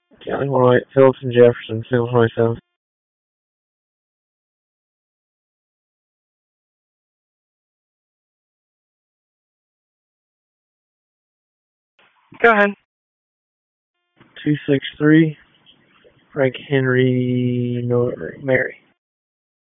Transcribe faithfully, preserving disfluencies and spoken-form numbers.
County White, Phillips and Jefferson, single twenty-seven. Go ahead. two six three, Frank Henry Mary.